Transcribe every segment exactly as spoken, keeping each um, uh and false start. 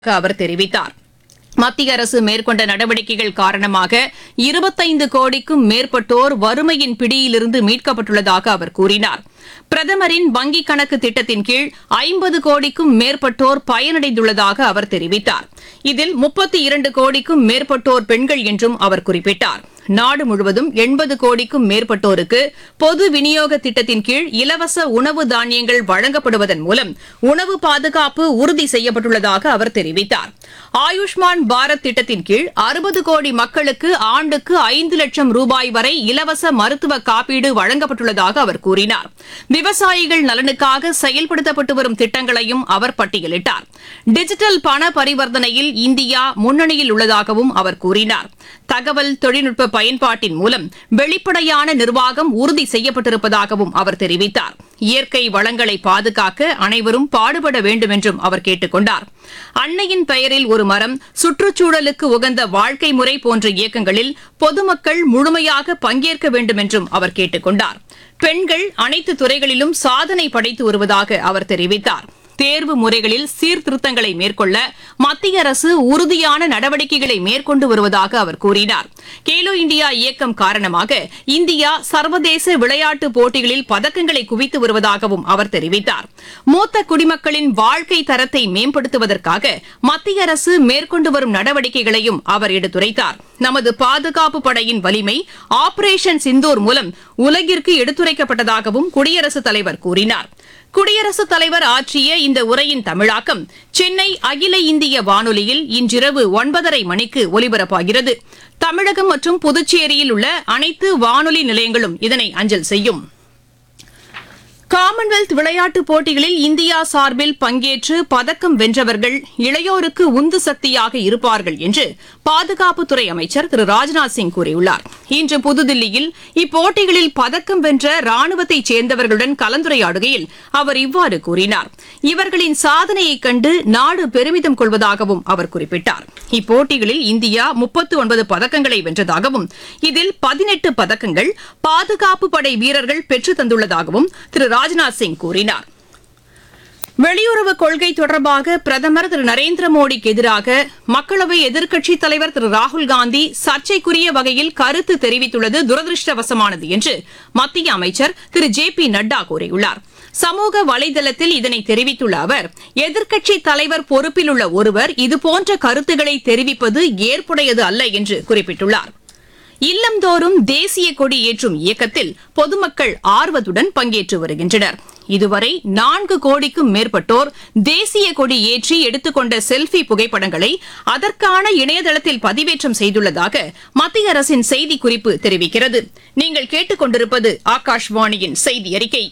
அவர் தெரிவித்தார். மத்திய அரசு மேற்கொண்ட நடவடிக்கைகள் காரணமாக இருபத்தைந்து கோடிக்கும் மேற்பட்டோர் வறுமையின் பிடியிலிருந்து மீட்கப்பட்டுள்ளதாக அவர் கூறினார். பிரதமரின் வங்கிக் கணக்கு திட்டத்தின் கீழ் ஐம்பது கோடிக்கும் மேற்பட்டோர் பயனடைந்துள்ளதாக அவர் தெரிவித்தார். இதில் முப்பத்தி இரண்டு கோடிக்கும் மேற்பட்டோர் பெண்கள் என்றும் அவர் குறிப்பிட்டார். நாடு முழுவதும் எண்பது கோடிக்கும் மேற்பட்டோருக்கு பொது விநியோக திட்டத்தின் கீழ் இலவச உணவு தானியங்கள் வழங்கப்படுவதன் மூலம் உணவு பாதுகாப்பு உறுதி செய்யப்பட்டுள்ளதாக அவர் தெரிவித்தார். ஆயுஷ்மான் பாரத் திட்டத்தின் கீழ் அறுபது கோடி மக்களுக்கு ஆண்டுக்கு ஐந்து லட்சம் ரூபாய் வரை இலவச மருத்துவ காப்பீடு வழங்கப்பட்டுள்ளதாக அவர் கூறினார். விவசாயிகள் நலனுக்காக செயல்படுத்தப்பட்டு வரும் திட்டங்களையும் அவர் பட்டியலிட்டார். டிஜிட்டல் பண பரிவர்த்தனையில் இந்தியா முன்னணியில் உள்ளதாகவும் அவர் கூறினார். தகவல் தொழில்நுட்ப பயன்பாட்டின் மூலம் வெளிப்படையான நிர்வாகம் உறுதி செய்யப்பட்டிருப்பதாகவும் அவர் தெரிவித்தார். இயற்கை வளங்களை பாதுகாக்க அனைவரும் பாடுபட வேண்டும் என்றும் அவர் கேட்டுக் கொண்டார். அன்னையின் பெயரில் ஒரு மரம், சுற்றுச்சூழலுக்கு உகந்த வாழ்க்கை முறை போன்ற இயக்கங்களில் பொதுமக்கள் முழுமையாக பங்கேற்க வேண்டும் என்றும் அவர் கேட்டுக் கொண்டார். பெண்கள் அனைத்து துறைகளிலும் சாதனை படைத்து வருவதாக அவர் தெரிவித்தார். தேர்வு முறைகளில் சீர்திருத்தங்களை மேற்கொள்ள மத்திய அரசு உறுதியான நடவடிக்கைகளை மேற்கொண்டு வருவதாக அவர் கூறினார். கேலோ இந்தியா இயக்கம் காரணமாக இந்தியா சர்வதேச விளையாட்டுப் போட்டிகளில் பதக்கங்களை குவித்து வருவதாகவும் அவர் தெரிவித்தார். மூத்த குடிமக்களின் வாழ்க்கை தரத்தை மேம்படுத்துவதற்காக மத்திய அரசு மேற்கொண்டு வரும் நடவடிக்கைகளையும் அவர் எடுத்துரைத்தார். நமது பாதுகாப்பு படையின் வலிமை ஆபரேஷன் சிந்தூர் மூலம் உலகிற்கு எடுத்துரைக்கப்பட்டதாகவும் குடியரசுத் தலைவர் கூறினார். குடியரசுத் தலைவர் ஆற்றிய இந்த உரையின் தமிழாக்கம் சென்னை அகில இந்திய வானொலியில் இன்றிரவு ஒன்பதரை மணிக்கு ஒலிபரப்பாகிறது. தமிழகம் மற்றும் புதுச்சேரியில் உள்ள அனைத்து வானொலி நிலையங்களும் இதனை அஞ்சல் செய்யும். காமன்வெல்த் விளையாட்டுப் போட்டிகளில் இந்தியா சார்பில் பங்கேற்று பதக்கம் வென்றவர்கள் இளையோருக்கு உந்து சக்தியாக இருப்பார்கள் என்று பாதுகாப்புத்துறை அமைச்சர் திரு ராஜ்நாத் சிங் கூறியுள்ளார். இன்று புதுதில்லியில் இப்போட்டிகளில் பதக்கம் வென்ற ராணுவத்தைச் சேர்ந்தவர்களுடன் கலந்துரையாடுகையில் அவர் இவ்வாறு கூறினார். இவர்களின் சாதனையைக் கண்டு நாடு பெருமிதம் கொள்வதாகவும் அவர் குறிப்பிட்டார். இப்போட்டிகளில் இந்தியா முப்பத்து ஒன்பது பதக்கங்களை வென்றதாகவும் இதில் பதினெட்டு பதக்கங்கள் பாதுகாப்பு படை வீரர்கள் பெற்றுத் தந்துள்ளதாகவும் திரு ராஜ்நாத் சிங் கூறினார். வெளியுறவு கொள்கை தொடர்பாக பிரதமர் திரு நரேந்திர மோடிக்கு எதிராக மக்களவை எதிர்க்கட்சித் தலைவர் திரு ராகுல்காந்தி சர்ச்சைக்குரிய வகையில் கருத்து தெரிவித்துள்ளது துரதிருஷ்டவசமானது என்று மத்திய அமைச்சர் திரு ஜே பி நட்டா கூறியுள்ளார். சமூக வலைதளத்தில் இதனை தெரிவித்துள்ள அவர், எதிர்க்கட்சித் தலைவர் பொறுப்பில் உள்ள ஒருவர் இதுபோன்ற கருத்துக்களை தெரிவிப்பது ஏற்புடையது அல்ல என்று குறிப்பிட்டுள்ளார். இல்லந்தோறும் தேசிய கொடி ஏற்றும் இயக்கத்தில் பொதுமக்கள் ஆர்வத்துடன் பங்கேற்று வருகின்றனர். இதுவரை நான்கு கோடிக்கும் மேற்பட்டோர் தேசிய கொடி ஏற்றி எடுத்துக்கொண்ட செல்பி புகைப்படங்களை அதற்கான இணையதளத்தில் பதிவேற்றம் செய்துள்ளதாக மத்திய அரசின் செய்திக்குறிப்பு தெரிவிக்கிறது. நீங்கள் கேட்டுக் கொண்டிருப்பது ஆகாஷ்வாணியின் செய்தி அறிக்கை.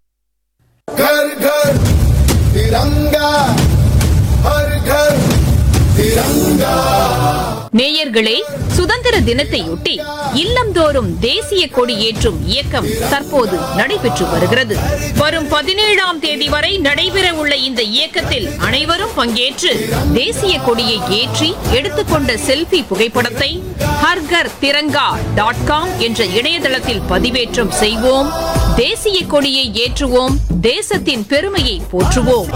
घर घर तिरंगा, हर घर तिरंगा. நேயர்களே, சுதந்திர தினத்தையொட்டி இல்லந்தோறும் தேசிய கொடி ஏற்றும் இயக்கம் தற்போது நடைபெற்று வருகிறது. வரும் பதினேழாம் தேதி வரை நடைபெற உள்ள இந்த இயக்கத்தில் அனைவரும் பங்கேற்று தேசிய கொடியை ஏற்றி எடுத்துக்கொண்ட செல்பி புகைப்படத்தை ஹர்கர் திரங்கா டாட் காம் என்ற இணையதளத்தில் பதிவேற்றம் செய்வோம். தேசிய கொடியை ஏற்றுவோம். தேசத்தின் பெருமையை போற்றுவோம்.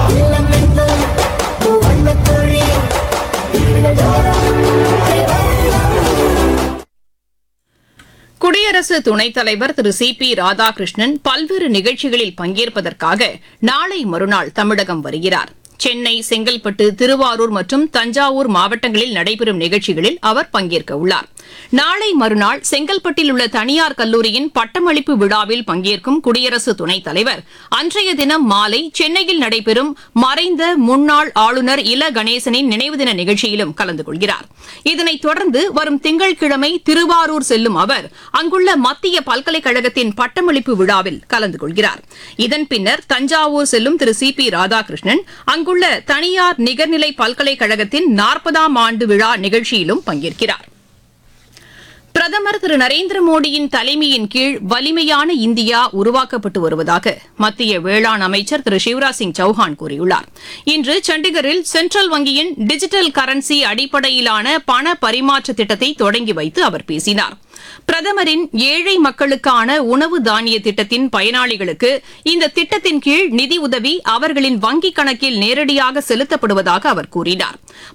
குடியரசு துணைத் தலைவர் திரு சி பி ராதாகிருஷ்ணன் பல்வேறு நிகழ்ச்சிகளில் பங்கேற்பதற்காக நாளை மறுநாள் தமிழகம் வருகிறார். சென்னை, செங்கல்பட்டு, திருவாரூர் மற்றும் தஞ்சாவூர் மாவட்டங்களில் நடைபெறும் நிகழ்ச்சிகளில் அவர் பங்கேற்க உள்ளார். நாளை மறுநாள் செங்கல்பட்டில் உள்ள தனியார் கல்லூரியின் பட்டமளிப்பு விழாவில் பங்கேற்கும் குடியரசு துணைத் தலைவர் அன்றைய தினம் மாலை சென்னையில் நடைபெறும் மறைந்த முன்னாள் ஆளுநர் இல கணேசனின் நினைவு தின நிகழ்ச்சியிலும் கலந்து கொள்கிறார். இதனைத் தொடர்ந்து வரும் திங்கட்கிழமை திருவாரூர் செல்லும் அவர் அங்குள்ள மத்திய பல்கலைக்கழகத்தின் பட்டமளிப்பு விழாவில் கலந்து கொள்கிறார். இதன் பின்னர் தஞ்சாவூர் செல்லும் திரு சி பி ராதாகிருஷ்ணன் அங்குள்ள தனியார் நிகர்நிலை பல்கலைக்கழகத்தின் நாற்பதாம் ஆண்டு விழா நிகழ்ச்சியிலும் பங்கேற்கிறார். பிரதமர் திரு நரேந்திர மோடியின் தலைமையின் கீழ் வலிமையான இந்தியா உருவாக்கப்பட்டு வருவதாக மத்திய வேளாண் அமைச்சர் திரு சிவராஜ் சிங் சௌஹான் கூறியுள்ளார். இன்று சண்டிகரில் சென்ட்ரல் வங்கியின் டிஜிட்டல் கரன்சி அடிப்படையிலான பண பரிமாற்ற திட்டத்தை தொடங்கி வைத்து அவர் பேசினார். பிரதமரின் ஏழை மக்களுக்கான உணவு தானிய திட்டத்தின் பயனாளிகளுக்கு இந்த திட்டத்தின் கீழ் நிதி உதவி அவர்களின் வங்கிக் கணக்கில் நேரடியாக செலுத்தப்படுவதாக அவர் கூறினார்.